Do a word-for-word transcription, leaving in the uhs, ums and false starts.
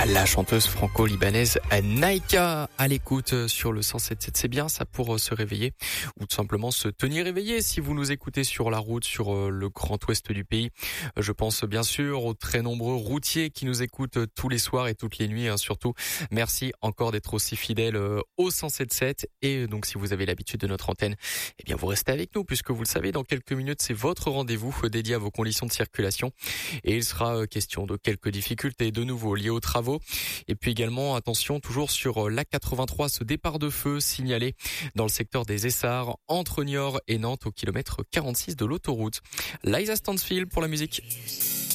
La chanteuse franco-libanaise Naïka à l'écoute sur le cent sept sept. C'est bien ça pour se réveiller ou tout simplement se tenir éveillé si vous nous écoutez sur la route, sur le grand ouest du pays. Je pense bien sûr aux très nombreux routiers qui nous écoutent tous les soirs et toutes les nuits, hein, surtout. Merci encore d'être aussi fidèles au cent sept sept. Et donc si vous avez l'habitude de notre antenne, eh bien vous restez avec nous puisque vous le savez, dans quelques minutes c'est votre rendez-vous dédié à vos conditions de circulation. Et il sera question de quelques difficultés de nouveau liées aux travaux. Et puis également, attention, toujours sur l'A quatre-vingt-trois, ce départ de feu signalé dans le secteur des Essarts, entre Niort et Nantes, au kilomètre quarante-six de l'autoroute. Liza Stansfield pour la musique.